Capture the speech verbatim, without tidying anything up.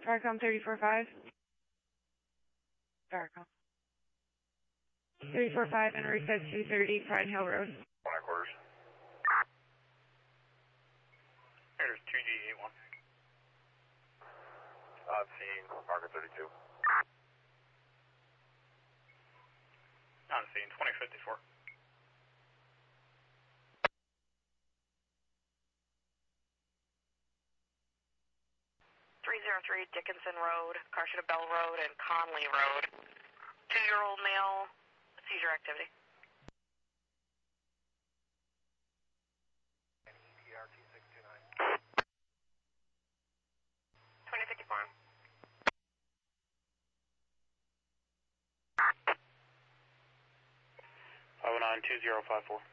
Farcom thirty-four five. Farcom. thirty-four five, and reset two thirty, Pine Hill Road. One quarters. Here's two G eight one. Uh, scene, marker thirty-two. On scene, twenty fifty-four. three oh three Dickinson Road, Carshita Bell Road, and Conley Road. Two-year-old male, seizure activity. twenty fifty-four. five oh nine two zero five four.